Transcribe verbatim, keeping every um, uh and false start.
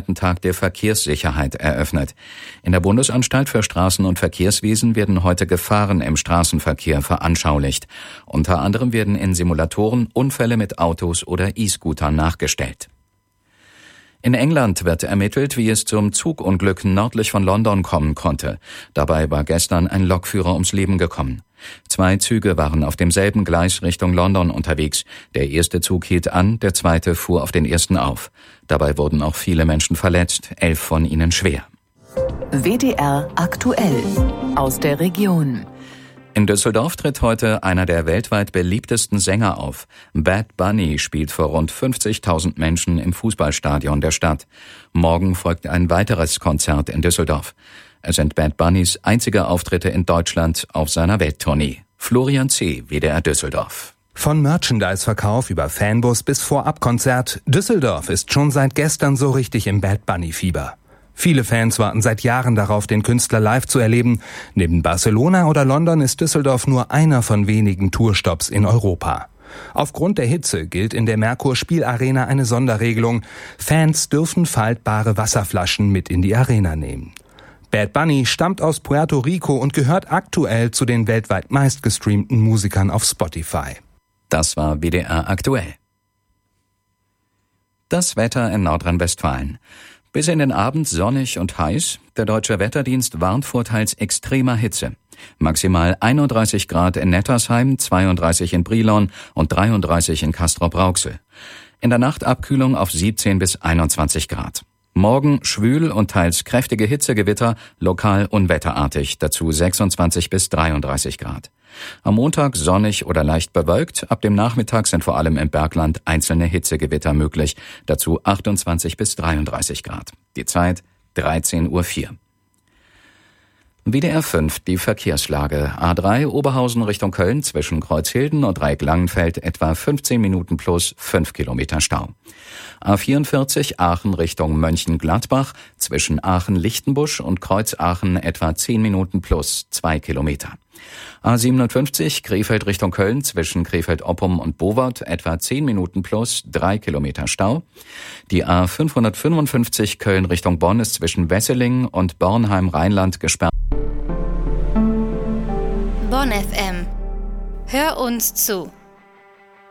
zweiten Tag der Verkehrssicherheit eröffnet. In der Bundesanstalt für Straßen- und Verkehrswesen werden heute Gefahren im Straßenverkehr veranschaulicht. Unter anderem werden in Simulatoren Unfälle mit Autos oder E-Scootern nachgestellt. In England wird ermittelt, wie es zum Zugunglück nördlich von London kommen konnte. Dabei war gestern ein Lokführer ums Leben gekommen. Zwei Züge waren auf demselben Gleis Richtung London unterwegs. Der erste Zug hielt an, der zweite fuhr auf den ersten auf. Dabei wurden auch viele Menschen verletzt, elf von ihnen schwer. W D R aktuell aus der Region. In Düsseldorf tritt heute einer der weltweit beliebtesten Sänger auf. Bad Bunny spielt vor rund fünfzigtausend Menschen im Fußballstadion der Stadt. Morgen folgt ein weiteres Konzert in Düsseldorf. Es sind Bad Bunnys einzige Auftritte in Deutschland auf seiner Welttournee. Florian C., W D R Düsseldorf. Von Merchandise-Verkauf über Fanbus bis Vorabkonzert, Düsseldorf ist schon seit gestern so richtig im Bad Bunny-Fieber. Viele Fans warten seit Jahren darauf, den Künstler live zu erleben. Neben Barcelona oder London ist Düsseldorf nur einer von wenigen Tourstops in Europa. Aufgrund der Hitze gilt in der Merkur Spielarena eine Sonderregelung. Fans dürfen faltbare Wasserflaschen mit in die Arena nehmen. Bad Bunny stammt aus Puerto Rico und gehört aktuell zu den weltweit meistgestreamten Musikern auf Spotify. Das war W D R aktuell. Das Wetter in Nordrhein-Westfalen. Bis in den Abend sonnig und heiß. Der Deutsche Wetterdienst warnt vor teils extremer Hitze. Maximal einunddreißig Grad in Nettersheim, zweiunddreißig in Brilon und dreiunddreißig in Castrop-Rauxel. In der Nacht Abkühlung auf siebzehn bis einundzwanzig Grad. Morgen schwül und teils kräftige Hitzegewitter, lokal unwetterartig, dazu sechsundzwanzig bis dreiunddreißig Grad. Am Montag sonnig oder leicht bewölkt, ab dem Nachmittag sind vor allem im Bergland einzelne Hitzegewitter möglich, dazu achtundzwanzig bis dreiunddreißig Grad. Die Zeit dreizehn Uhr vier. W D R fünf, die Verkehrslage. A drei Oberhausen Richtung Köln zwischen Kreuzhilden und Dreieck-Langenfeld etwa fünfzehn Minuten plus fünf Kilometer Stau. A vierundvierzig Aachen Richtung Mönchengladbach zwischen Aachen-Lichtenbusch und Kreuz-Aachen etwa zehn Minuten plus zwei Kilometer. A siebenundfünfzig Krefeld Richtung Köln zwischen Krefeld-Oppum und Bowart etwa zehn Minuten plus drei Kilometer Stau. Die A fünfhundertfünfundfünfzig Köln Richtung Bonn ist zwischen Wesseling und Bornheim-Rheinland gesperrt. Bonn F M. Hör uns zu.